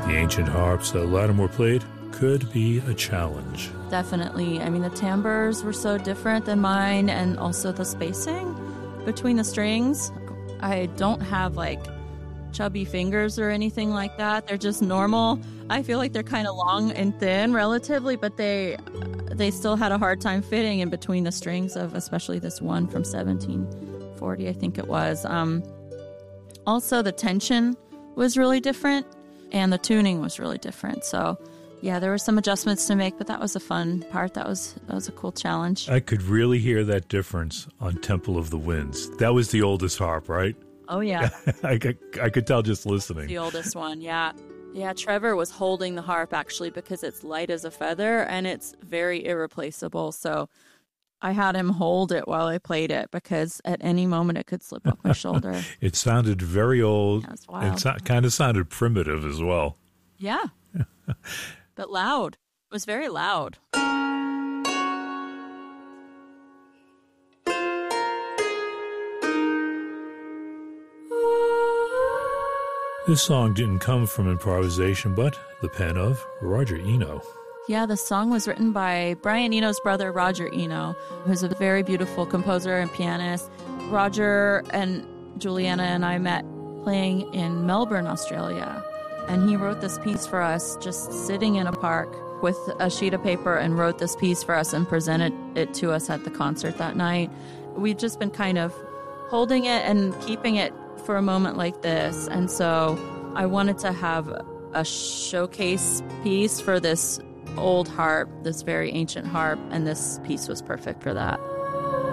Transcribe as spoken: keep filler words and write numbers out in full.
The ancient harps that Lattimore played could be a challenge. Definitely. I mean, the timbres were so different than mine, and also the spacing between the strings. I don't have, like, chubby fingers or anything like that. They're just normal. I feel like they're kind of long and thin relatively, but they they still had a hard time fitting in between the strings of especially this one from seventeen forty, I think it was. Um, also, the tension was really different, and the tuning was really different. So, yeah, there were some adjustments to make, but that was a fun part. That was that was a cool challenge. I could really hear that difference on Temple of the Winds. That was the oldest harp, right? Oh, yeah. I, could, I could tell just listening. The oldest one, yeah. Yeah, Trevor was holding the harp, actually, because it's light as a feather, and it's very irreplaceable. So I had him hold it while I played it, because at any moment it could slip off my shoulder. It sounded very old. Yeah, it's wild. It so- kind of sounded primitive as well. Yeah. But loud. It was very loud. This song didn't come from improvisation, but the pen of Roger Eno. Yeah, the song was written by Brian Eno's brother, Roger Eno, who's a very beautiful composer and pianist. Roger and Juliana and I met playing in Melbourne, Australia, and he wrote this piece for us just sitting in a park with a sheet of paper, and wrote this piece for us and presented it to us at the concert that night. We've just been kind of holding it and keeping it for a moment like this, and so I wanted to have a showcase piece for this old harp, this very ancient harp, and this piece was perfect for that.